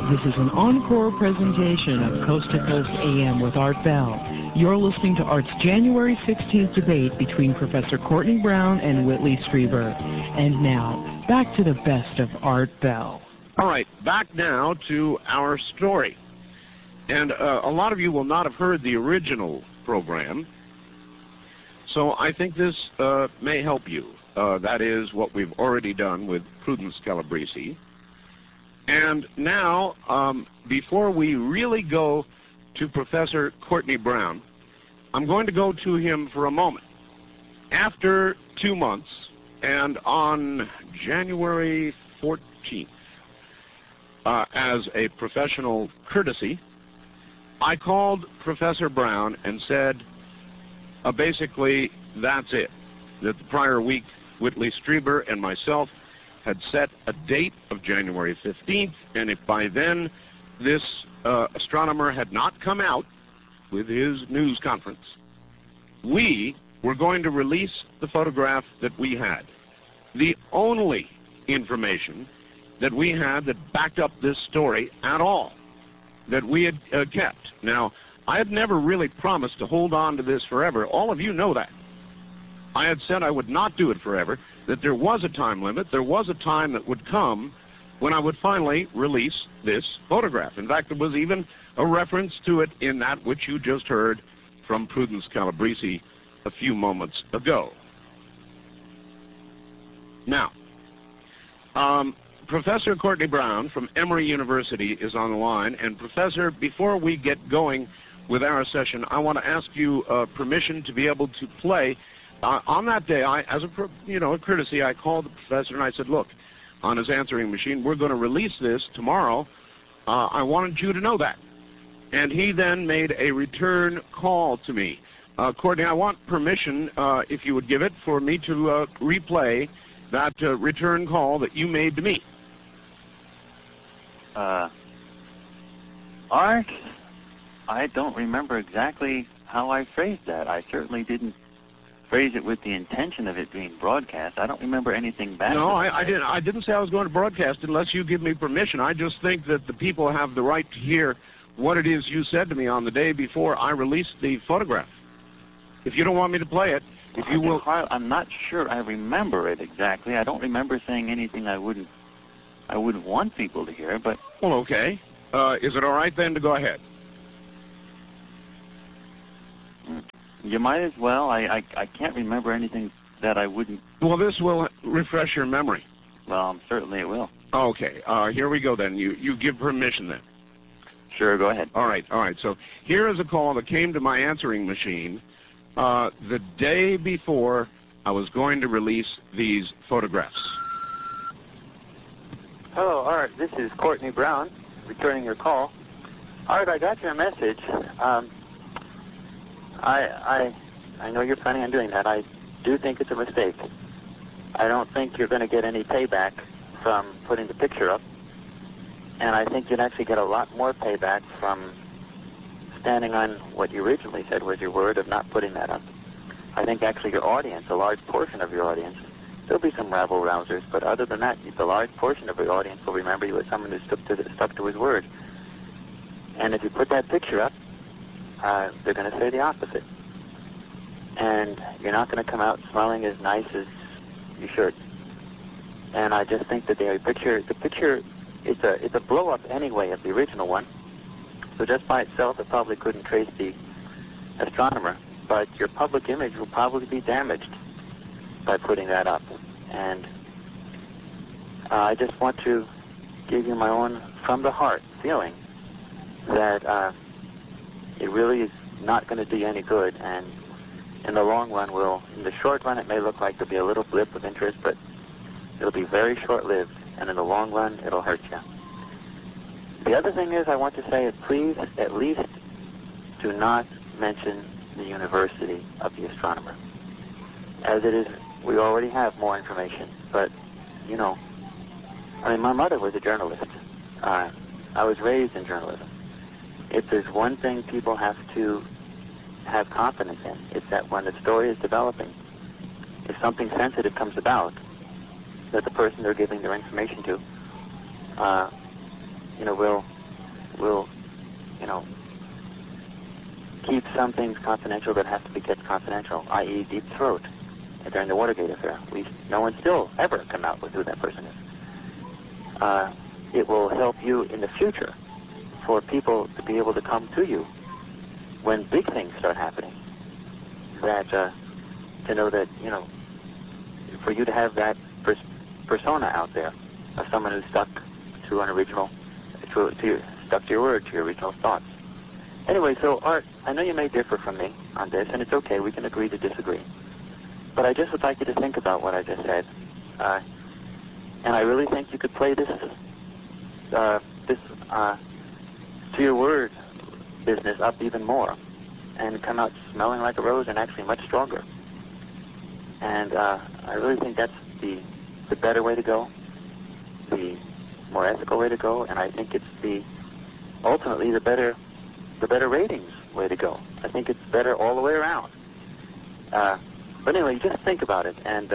This is an encore presentation of Coast to Coast AM with Art Bell. You're listening to Art's January 16th debate between Professor Courtney Brown and Whitley Strieber. And now, back to the best of Art Bell. All right, back now to our story. And a lot of you will not have heard the original program, so I think this may help you. That is what we've already done with Prudence Calabresi. And now, before we really go to Professor Courtney Brown, I'm going to go to him for a moment. After 2 months, and on January 14th, as a professional courtesy, I called Professor Brown and said, basically, that's it. That the prior week, Whitley Strieber and myself had set a date of January 15th, and if by then this astronomer had not come out with his news conference, we were going to release the photograph that we had. The only information that we had that backed up this story at all, that we had kept. Now, I had never really promised to hold on to this forever. All of you know that. I had said I would not do it forever, that there was a time limit, there was a time that would come when I would finally release this photograph. In fact, there was even a reference to it in that which you just heard from Prudence Calabresi a few moments ago. Now, Professor Courtney Brown from Emory University is on the line. And Professor, before we get going with our session, I want to ask you permission to be able to play. On that day, as a courtesy, I called the professor and I said, look, on his answering machine, we're going to release this tomorrow. I wanted you to know that. And he then made a return call to me. Courtney, I want permission, if you would give it, for me to replay that return call that you made to me. Art, I don't remember exactly how I phrased that. I certainly didn't phrase it with the intention of it being broadcast. I don't remember anything back. No, I didn't say I was going to broadcast unless you give me permission. I just think that the people have the right to hear what it is you said to me on the day before I released the photograph. If you don't want me to play it, if you will... I'm not sure I remember it exactly. I don't remember saying anything I wouldn't want people to hear, but... Well, okay. Is it all right then to go ahead? You might as well. I can't remember anything that I wouldn't... Well, this will refresh your memory. Well, certainly it will. Okay. Here we go then. You give permission then. Sure, go ahead. All right. So here is a call that came to my answering machine the day before I was going to release these photographs. Hello, Art. This is Courtney Brown, returning your call. Art, I got your message. I know you're planning on doing that. I do think it's a mistake. I don't think you're going to get any payback from putting the picture up. And I think you'd actually get a lot more payback from standing on what you originally said was your word of not putting that up. I think actually your audience, a large portion of your audience, there'll be some rabble-rousers, but other than that, the large portion of your audience will remember you as someone who stuck to his word. And if you put that picture up, they're going to say the opposite. And you're not going to come out smelling as nice as you should. And I just think that the picture, it's a blow-up anyway of the original one. So just by itself, it probably couldn't trace the astronomer. But your public image will probably be damaged by putting that up. And I just want to give you my own from-the-heart feeling that it really is not going to do you any good. And in the long run, in the short run, it may look like there'll be a little blip of interest, but it'll be very short-lived. And in the long run, it'll hurt you. The other thing is I want to say, please, at least do not mention the University of the Astronomer. As it is, we already have more information, but, you know, I mean, my mother was a journalist. I was raised in journalism. If there's one thing people have to have confidence in, it's that when the story is developing, if something sensitive comes about, that the person they're giving their information to, will will, keep some things confidential that have to be kept confidential, i.e. Deep Throat during the Watergate affair. No one still ever come out with who that person is. It will help you in the future for people to be able to come to you when big things start happening. That to know that, for you to have that persona out there of someone who's stuck to an original, stuck to your word, to your original thoughts. Anyway, so Art, I know you may differ from me on this, and it's okay. We can agree to disagree. But I just would like you to think about what I just said. And I really think you could play this to your word business up even more and come out smelling like a rose and actually much stronger. And I really think that's the better way to go, the more ethical way to go, and I think it's ultimately the better ratings way to go. I think it's better all the way around. But anyway, just think about it, and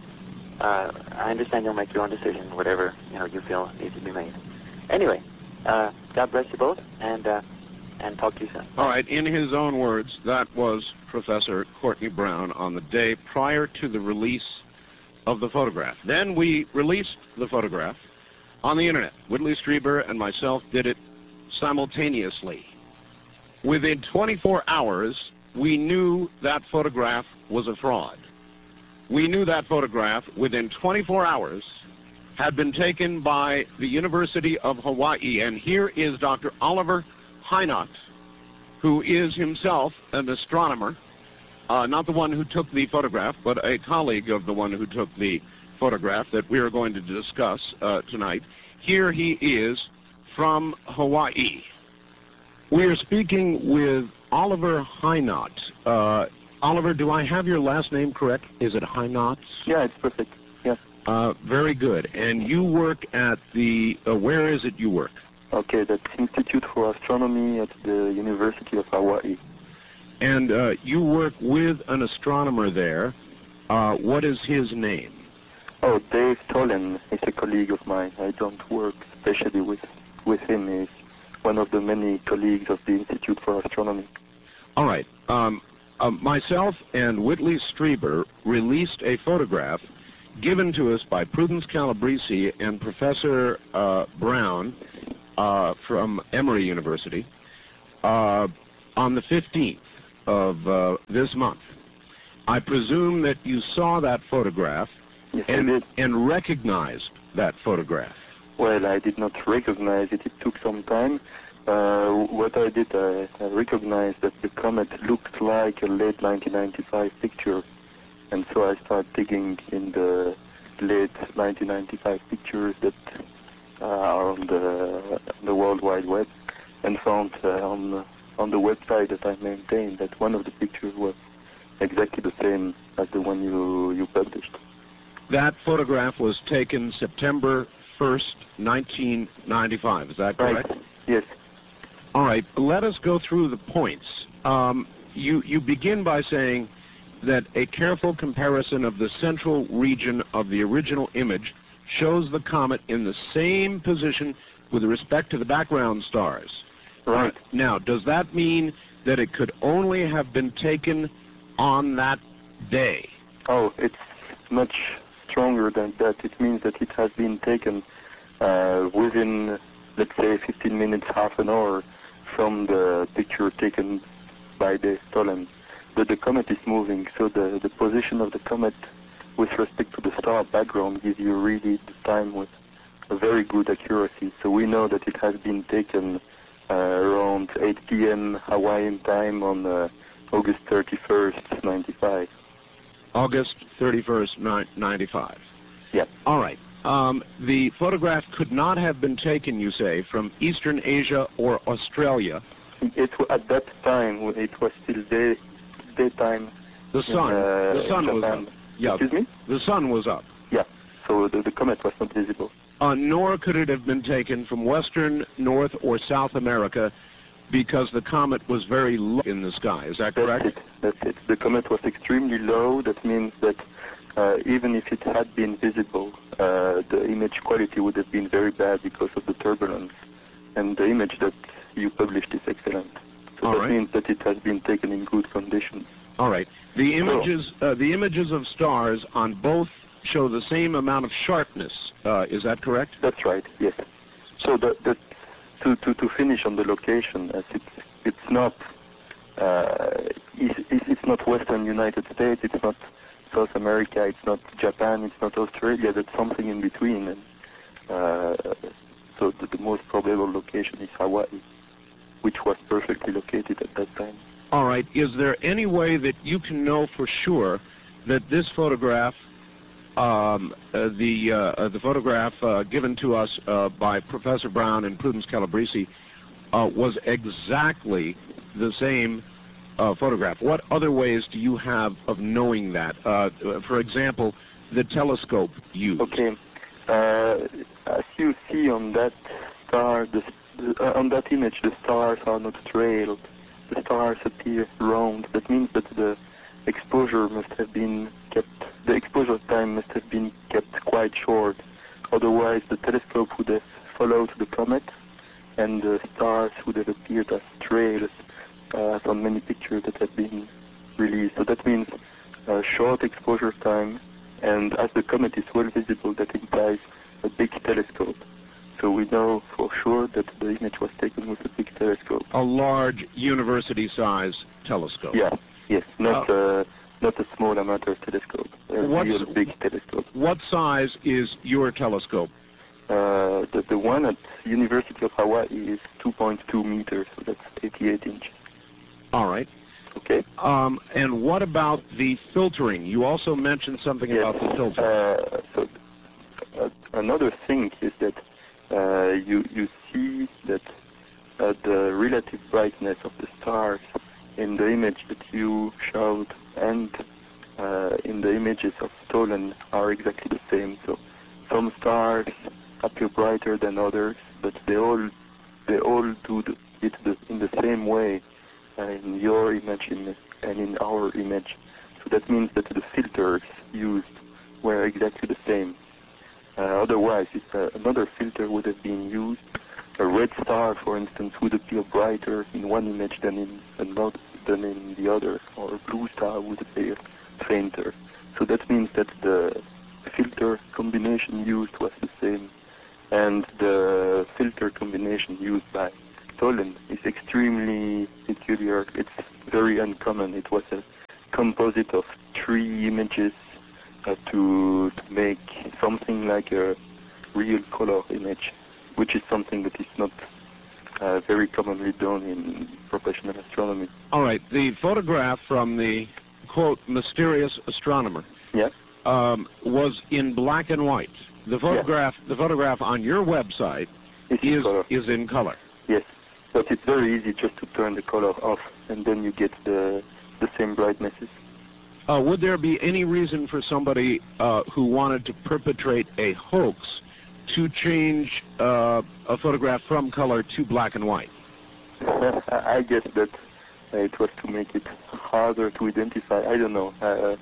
I understand you'll make your own decision, whatever you feel needs to be made. Anyway, God bless you both, and talk to you soon. All right, in his own words, that was Professor Courtney Brown on the day prior to the release of the photograph. Then we released the photograph on the Internet. Whitley Strieber and myself did it simultaneously. Within 24 hours, we knew that photograph was a fraud. We knew that photograph within 24 hours had been taken by the University of Hawaii. And here is Dr. Oliver Heinot, who is himself an astronomer, not the one who took the photograph, but a colleague of the one who took the photograph that we are going to discuss tonight. Here he is from Hawaii. We are speaking with Oliver Heinot. Oliver, do I have your last name correct? Is it Heinot? Yeah, it's perfect. Yes. Very good. And you work at the, where is it you work? Okay, that's Institute for Astronomy at the University of Hawaii. And you work with an astronomer there. What is his name? Oh, Dave Tolan is a colleague of mine. I don't work especially with him. He's one of the many colleagues of the Institute for Astronomy. All right. Myself and Whitley Strieber released a photograph given to us by Prudence Calabrese and Professor Brown from Emory University on the 15th of this month. I presume that you saw that photograph. Yes, and recognized that photograph. Well, I did not recognize it. It took some time. What I did, I recognized that the comet looked like a late 1995 picture. And so I started digging in the late 1995 pictures that are on the World Wide Web, and found on the website that I maintain that one of the pictures was exactly the same as the one you published. That photograph was taken September 1st, 1995. Is that correct? Right. Yes. All right. Let us go through the points. You begin by saying that a careful comparison of the central region of the original image shows the comet in the same position with respect to the background stars. Right. Now, does that mean that it could only have been taken on that day? Oh, it's much stronger than that. It means that it has been taken within, let's say, 15 minutes, half an hour from the picture taken by Dave Tolan. But the comet is moving, so the position of the comet with respect to the star background gives you really the time with a very good accuracy. So we know that it has been taken around 8 p.m. Hawaiian time on August 31st, 95. August 31st, 95. Yeah. All right. The photograph could not have been taken, you say, from Eastern Asia or Australia. At that time, it was still daytime. The sun was up. Yeah. Excuse me? The sun was up. Yeah. So the comet was not visible. Nor could it have been taken from Western, North, or South America because the comet was very low in the sky. Is that correct? That's it. The comet was extremely low. That means that even if it had been visible, the image quality would have been very bad because of the turbulence. and the image that you published is excellent. So that means that it has been taken in good condition. All right. The images of stars on both show the same amount of sharpness. Is that correct? That's right. Yes. So to finish on the location, as it's not Western United States, it's not South America, it's not Japan, it's not Australia. That's something in between. And so the most probable location is Hawaii, which was perfectly located at that time. All right. Is there any way that you can know for sure that this photograph, the photograph given to us by Professor Brown and Prudence Calabrese, was exactly the same photograph? What other ways do you have of knowing that? For example, the telescope used. Okay. As you see on that star, on that image, the stars are not trailed. The stars appear round. That means that the exposure must have been kept. The exposure time must have been kept quite short. Otherwise, the telescope would have followed the comet, and the stars would have appeared as trails on many pictures that have been released. So that means short exposure time, and as the comet is well visible, that implies a big telescope. So we know for sure that the image was taken with a big telescope. A large university-size telescope. Yeah. Yes. Not a small amateur telescope. A real big telescope. What size is your telescope? The one at University of Hawaii is 2.2 meters, so that's 88 inches. All right. Okay. And what about the filtering? You also mentioned something about the filtering. Another thing is that you see that the relative brightness of the stars in the image that you showed and in the images of Tholen are exactly the same. So some stars appear brighter than others, but they all do it in the same way in your image and in our image. So that means that the filters used were exactly the same. Otherwise, if another filter would have been used, a red star, for instance, would appear brighter in one image than in the other, or a blue star would appear fainter. So that means that the filter combination used was the same, and the filter combination used by Tholen is extremely peculiar. It's very uncommon. It was a composite of 3 images to make something like a real color image, which is something that is not very commonly done in professional astronomy. All right. The photograph from the, quote, mysterious astronomer was in black and white. The photograph on your website is in color. Yes, but it's very easy just to turn the color off, and then you get the same brightnesses. Would there be any reason for somebody who wanted to perpetrate a hoax to change a photograph from color to black and white? I guess that it was to make it harder to identify. I don't know.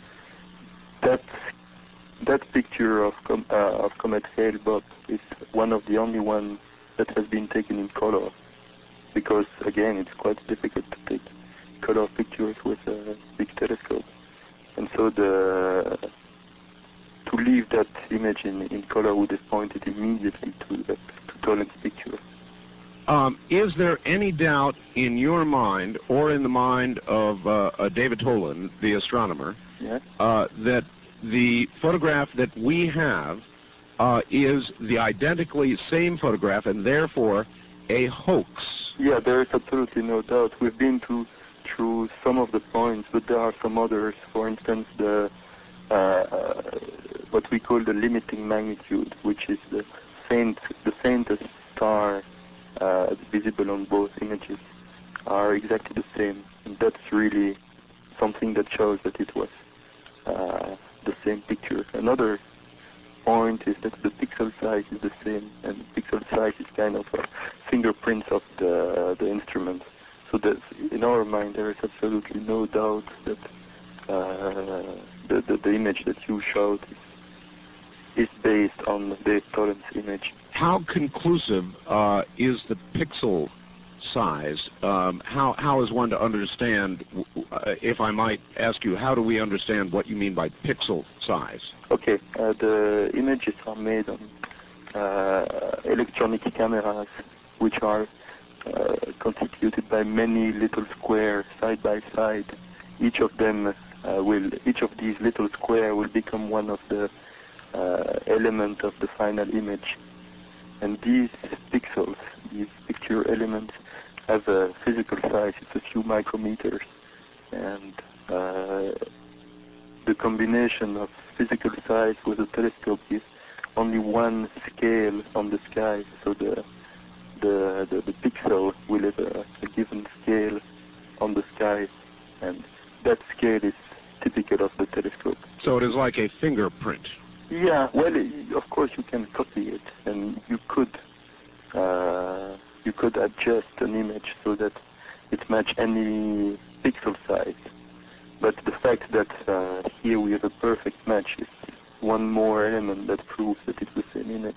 That picture of Comet Hale-Bopp is one of the only ones that has been taken in color, because again, it's quite difficult to take color pictures with a big telescope. And so to leave that image in color would have pointed immediately to Tholen's picture. Is there any doubt in your mind, or in the mind of David Tholen, the astronomer, that the photograph that we have is the identically same photograph and therefore a hoax? Yeah, there is absolutely no doubt. We've been through some of the points, but there are some others. For instance, what we call the limiting magnitude, which is the faintest star visible on both images, are exactly the same. And that's really something that shows that it was the same picture. Another point is that the pixel size is the same, and pixel size is kind of a fingerprint of the instrument. So that in our mind there is absolutely no doubt that the image that you showed is based on Dave Tholen's image. how conclusive is the pixel size? How is one to understand, if I might ask you, how do we understand what you mean by pixel size? Okay, the images are made on electronic cameras, which are constituted by many little squares side by side. Each of these little squares will become one of the elements of the final image. And these pixels, these picture elements, have a physical size. It's a few micrometers, and the combination of physical size with a telescope is only one scale on the sky. So the pixel will have a given scale on the sky, and that scale is typical of the telescope. So it is like a fingerprint. Yeah, well, of course you can copy it, and you could adjust an image so that it matches any pixel size. But the fact that here we have a perfect match is one more element that proves that it's the same image.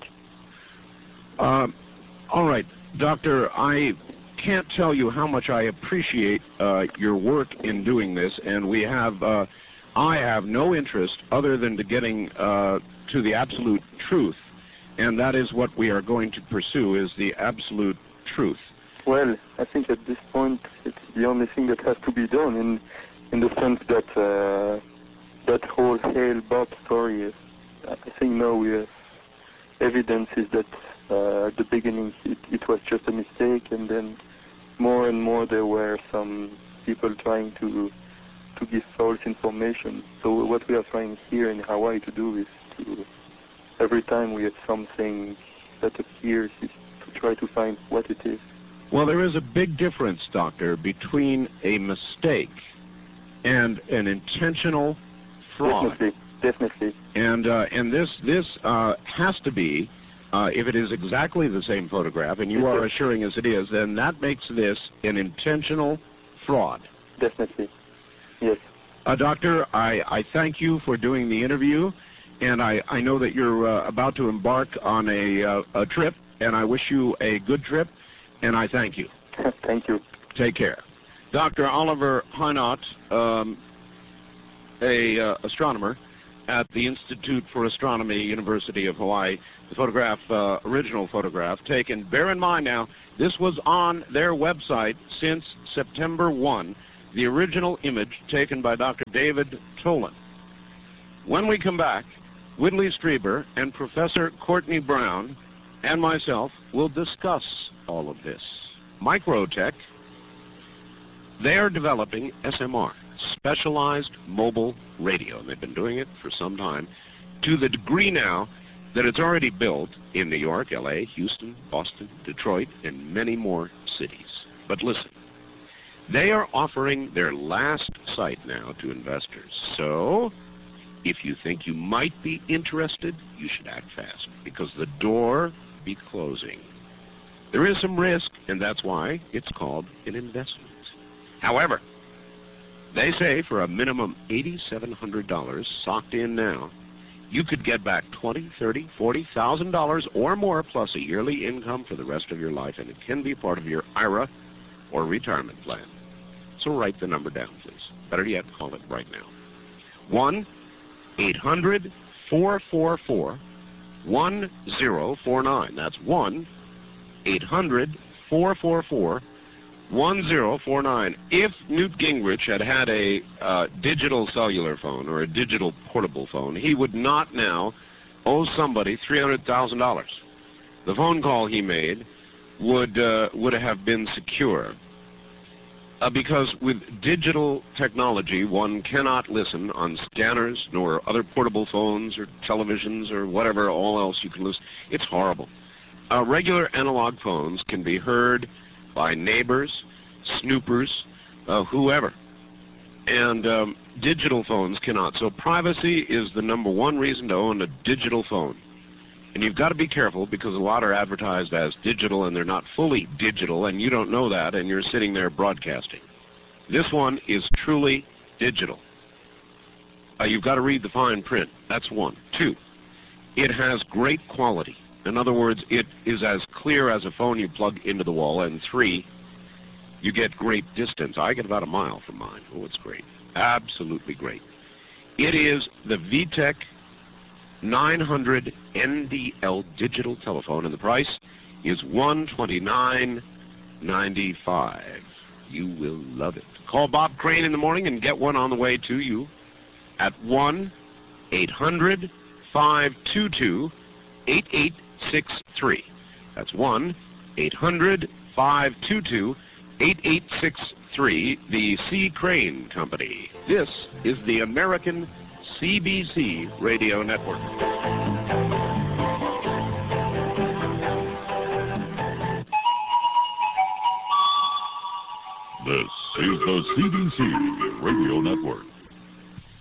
All right, Doctor, I can't tell you how much I appreciate your work in doing this, and I have no interest other than to getting to the absolute truth, and that is what we are going to pursue, is the absolute truth. Well, I think at this point it's the only thing that has to be done, in the sense that that whole Hale-Bopp story, I think now we have evidences that at the beginning it was just a mistake, and then more and more there were some people trying to give false information. So what we are trying here in Hawaii to do is to, every time we have something that appears, is to try to find what it is. Well, there is a big difference, Doctor, between a mistake and an intentional fraud. Definitely. And this has to be, if it is exactly the same photograph, and you are assuring us it is, then that makes this an intentional fraud. Definitely. Yes. Doctor, I thank you for doing the interview, and I know that you're about to embark on a trip, and I wish you a good trip, and I thank you. Thank you. Take care. Dr. Oliver Hinault, a astronomer at the Institute for Astronomy, University of Hawaii. The photograph, original photograph, taken, bear in mind now, this was on their website since September 1, the original image taken by Dr. David Tolan. When we come back, Whitley Strieber and Professor Courtney Brown and myself will discuss all of this. Microtech, they are developing SMR, specialized mobile radio, and they've been doing it for some time, to the degree now that it's already built in New York, LA, Houston, Boston, Detroit, and many more cities. But listen, they are offering their last site now to investors. So if you think you might be interested, you should act fast, because the door will be closing. There is some risk, and that's why it's called an investment. However, they say for a minimum $8,700 socked in now, you could get back $20,000, $30,000, $40,000 or more, plus a yearly income for the rest of your life, and it can be part of your IRA or retirement plan. So write the number down, please. Better yet, call it right now. 1-800-444-1049. That's 1-800-444-1049. If Newt Gingrich had had a digital cellular phone or a digital portable phone, he would not now owe somebody $300,000. The phone call he made would have been secure. Because with digital technology, one cannot listen on scanners nor other portable phones or televisions or whatever all else you can listen. It's horrible. Regular analog phones can be heard by neighbors, snoopers, whoever. And digital phones cannot. So privacy is the number one reason to own a digital phone. And you've got to be careful, because a lot are advertised as digital and they're not fully digital, and you don't know that, and you're sitting there broadcasting. This one is truly digital. You've got to read the fine print. That's one. Two, it has great quality. In other words, it is as clear as a phone you plug into the wall, and 3, you get great distance. I get about a mile from mine. Oh, it's great. Absolutely great. It is the VTech 900 NDL digital telephone, and the price is $129.95. You will love it. Call Bob Crane in the morning and get one on the way to you at 1-800-522-8863. That's 1-800-522-8863, the C. Crane Company. This is the American CBC Radio Network. This is the CBC Radio Network.